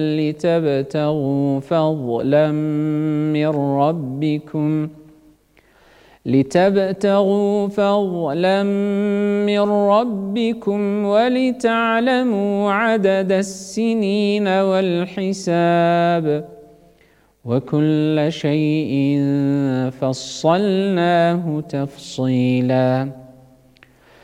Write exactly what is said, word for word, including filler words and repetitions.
لتبتغوا فضلا من ربكم لتبتغوا فضلا من ربكم ولتعلموا عدد السنين والحساب وكل شيء فصلناه تفصيلا